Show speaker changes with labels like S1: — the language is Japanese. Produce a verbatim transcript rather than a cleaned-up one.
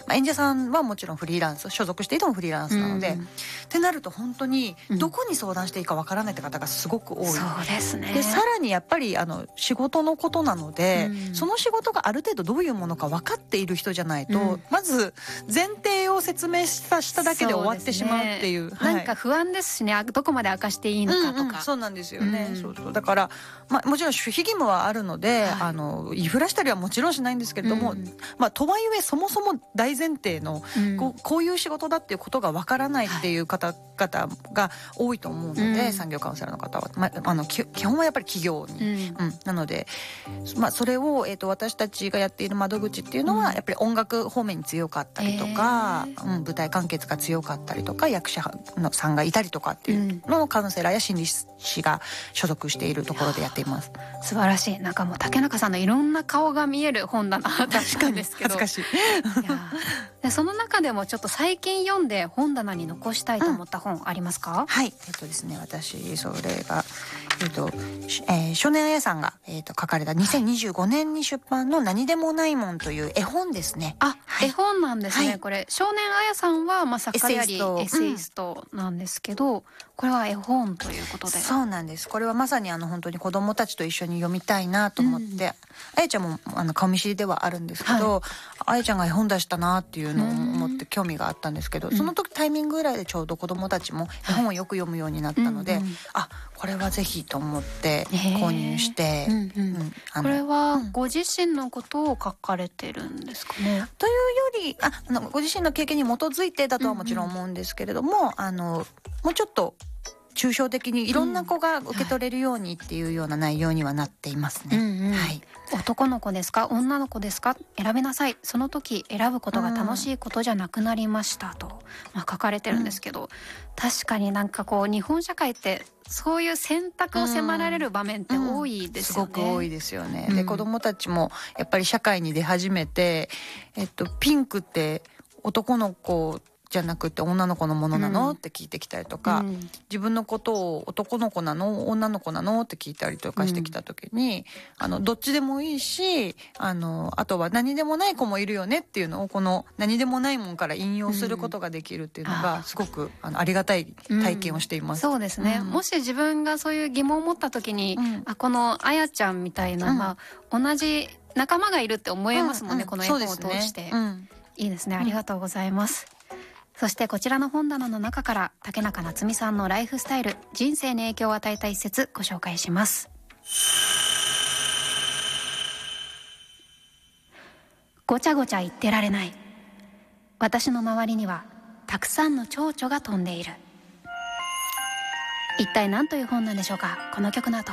S1: まあ、演者さんはもちろんフリーランス、所属していてもフリーランスなので、うん、ってなると本当にどこに相談していいかわからないって方がすごく多い、うん、
S2: そうですね。
S1: でさらにやっぱりあの仕事のことなので、うん、その仕事がある程度どういうものか分かっている人じゃないと、うん、まず前提を説明したしただけで終わってしまうっていう、
S2: はい、なんか不安ですしね、どこまで明かしていいのかとか、
S1: うんうん、そうなんですよね、うん、そうそうだから、まあ、もちろん守秘義務はあるので、はい、あの言いふらしたりはもちろんしないんですけれども、うんまあ、とはいえそもそも大前提の、うん、こ, うこういう仕事だっていうことがわからないっていう方々が多いと思うので、はい、産業カウンセラーの方は、まあ、あの基本はやっぱり企業に、うんうん、なので、まあ、それを、えーと、私たちがやっている窓口っていうのは、うん、やっぱり音楽方面に強かったりとか、えーうん、舞台完結が強かったりとか役者のさんがいたりとかっていうのをカウンセラーや心理師が所属しているところでやっています。
S2: 素晴らしい。なんかもう竹中さんのいろんな顔が見える本だなだったんですけど、
S1: 恥ずかしい。
S2: いやでその中でもちょっと最近読んで本棚に残したいと思った本ありますか？
S1: うん、はいえっとですね私それがえっと、えー、少年あやさんが、えー、と書かれたにせんにじゅうごねんに出版の何でもないもんという絵本ですね。
S2: あ、
S1: はい、
S2: 絵本なんですね、はい、これ少年あやさんはまあ作家でありエッセイストなんですけど、うん、これは絵本ということで。
S1: そうなんです。これはまさにあの本当に子どもたちと一緒に読みたいなと思って、うん、あやちゃんもあの顔見知りではあるんですけど、はい、あやちゃんが絵本出したなっていうのを思って興味があったんですけど、うん、その時タイミングぐらいでちょうど子どもたちも絵本をよく読むようになったので、はいうんうん、あこれはぜひと思って購入して、うん
S2: うんうん、これはご自身のことを書かれてるんですかね？
S1: というより あ, あのご自身の経験に基づいてだとはもちろん思うんですけれども、うんうん、あのもうちょっと抽象的にいろんな子が受け取れるようにっていうような内容にはなっていますね、うんうんはい、
S2: 男の子ですか女の子ですか選びなさい、その時選ぶことが楽しいことじゃなくなりましたと、まあ、書かれてるんですけど、うん、確かになんかこう日本社会ってそういう選択を迫られる場面って多いですよね、
S1: うんうん、すごく多いですよね、うん、で子どもたちもやっぱり社会に出始めて、えっと、ピンクって男の子じゃなくて女の子のものなの、うん、って聞いてきたりとか、うん、自分のことを男の子なの女の子なのって聞いたりとかしてきた時に、うん、あのどっちでもいいし あのあとは何でもない子もいるよねっていうのをこの何でもないもんから引用することができるっていうのがすごく あ, あのありがたい体験をしています、
S2: うん、そうですね、うん、もし自分がそういう疑問を持った時に、うん、あこのあやちゃんみたいな、うんまあ、同じ仲間がいるって思えますもんね、うんうん、この絵本を通して、ねうん、いいですね、ありがとうございます、うんそしてこちらの本棚の中から竹中夏実さんのライフスタイル、人生に影響を与えた一節ご紹介します。ごちゃごちゃ言ってられない。私の周りにはたくさんの蝶々が飛んでいる。一体何という本なんでしょうか。この曲の後